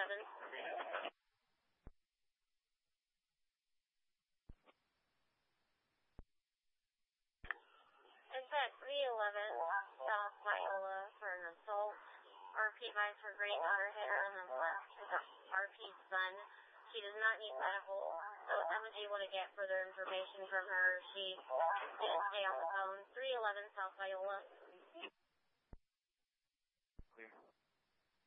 311. Impact 311, South Viola for an assault. RP advised for Great Otter hit on the left with RP's son. She does not need medical, so if someone's able to get further information from her, she didn't stay on the phone. 311 South Viola.